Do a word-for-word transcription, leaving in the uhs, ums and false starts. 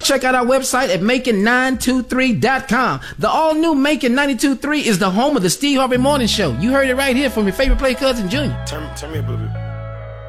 Check out our website at Macon nine two three dot com. The all-new Macon ninety-two point three is the home of the Steve Harvey Morning Show. You heard it right here from your favorite play cousin, Junior. Turn, turn me up a little bit.